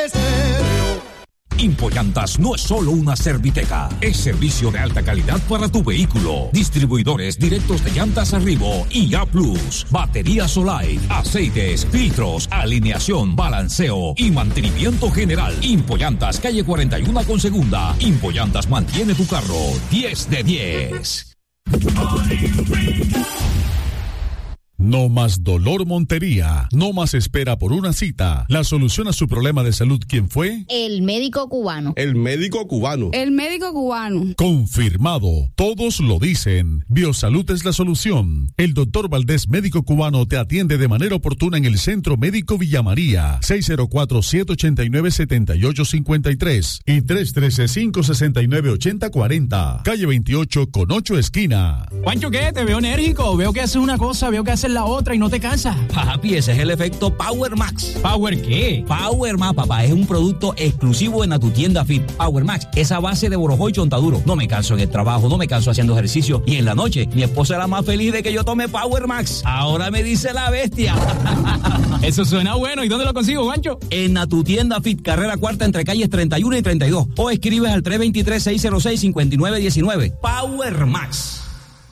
estéreo. Impollantas no es solo una serviteca, es servicio de alta calidad para tu vehículo. Distribuidores directos de llantas Arrivo y A+, baterías Solite, aceites, filtros, alineación, balanceo y mantenimiento general. Impollantas, calle 41 con segunda. Impollantas mantiene tu carro 10 de 10. No más dolor Montería, no más espera por una cita. La solución a su problema de salud, ¿quién fue? El médico cubano. El médico cubano. El médico cubano. Confirmado, todos lo dicen. Biosalud es la solución. El doctor Valdés, médico cubano, te atiende de manera oportuna en el Centro Médico Villa María, 604-789-7853 y 313-569-8040, calle 28 con 8 esquina. Juancho, ¿qué? Te veo enérgico, veo que haces una cosa, veo que haces la otra y no te cansas. Papi, ese es el efecto Power Max. ¿Power qué? Power Max, papá, es un producto exclusivo de Natutienda Fit. Power Max, esa base de borojó y chontaduro. No me canso en el trabajo, no me canso haciendo ejercicio y en la noche mi esposa era más feliz de que yo tome Power Max. Ahora me dice la bestia. Eso suena bueno. ¿Y dónde lo consigo, Juancho? En Natutienda Fit, carrera cuarta entre calles 31 y 32. O escribes al 323-606-5919. Power Max.